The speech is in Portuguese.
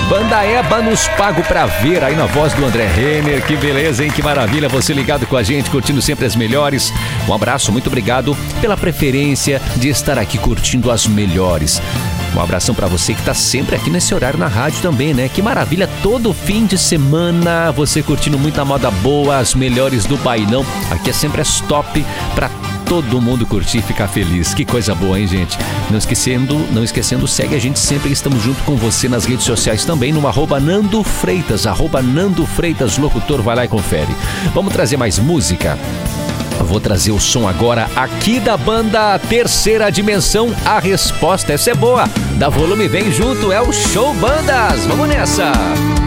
Banda Ébanos, Pago Pra Ver, aí na voz do André Renner. Que beleza, hein? Que maravilha você ligado com a gente, curtindo sempre as melhores. Um abraço, muito obrigado pela preferência de estar aqui curtindo as melhores. Um abração pra você que tá sempre aqui nesse horário na rádio também, né? Que maravilha, todo fim de semana você curtindo muita moda boa, as melhores do bailão. Aqui é sempre as top pra todo mundo curtir e ficar feliz. Que coisa boa, hein, gente? Não esquecendo, segue a gente sempre. Estamos junto com você nas redes sociais também, no @Nando Freitas, @Nando Freitas, locutor, vai lá e confere. Vamos trazer mais música? Eu vou trazer o som agora aqui da banda Terceira Dimensão. A resposta, essa é boa. Dá volume, vem junto, é o Show Bandas. Vamos nessa!